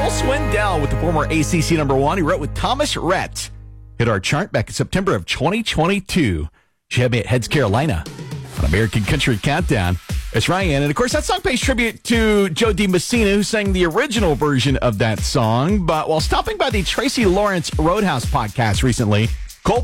Joel Swindell with the former ACC number one. He wrote with Thomas Rhett. Hit our chart back in September of 2022. She had me at Heads, Carolina on American Country Countdown. It's Ryan. And, of course, that song pays tribute to Joe DiMessina, who sang the original version of that song. But while stopping by the Tracy Lawrence Roadhouse podcast recently,